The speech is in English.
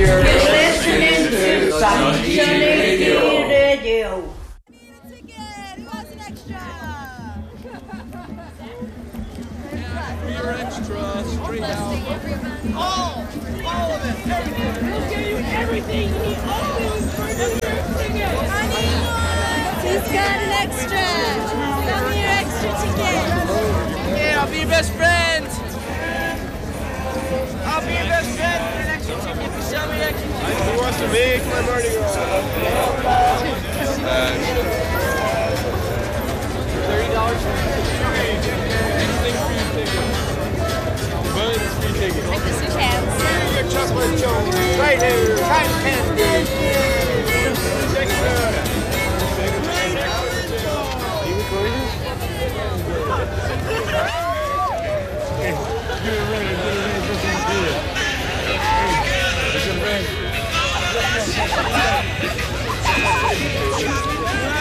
You're listening to Sunshine Radio. Beer extra, straight out. All of it. We'll give you everything you need. Always for the ticket. Who's got an extra? Sell me your extra ticket. Yeah, I'll be your best friend. I'll be your best friend for an extra ticket. You sell me extra ticket. Who wants to make my Mardi Gras? $30 anything free ticket. But it's free ticket. Like the switch hands. Here's your chocolate Jones. Right here. Cotton candy. Check it out. You recording this? Get it ready. It's a friend.